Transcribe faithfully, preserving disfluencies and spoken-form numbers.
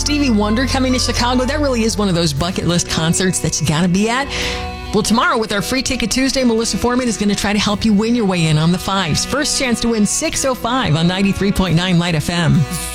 Stevie Wonder coming to Chicago. That really is one of those bucket list concerts that you got to be at. Well, tomorrow with our Free Ticket Tuesday, Melissa Foreman is going to try to help you win your way in on the fives. First chance to win six oh five on ninety-three point nine Light F M.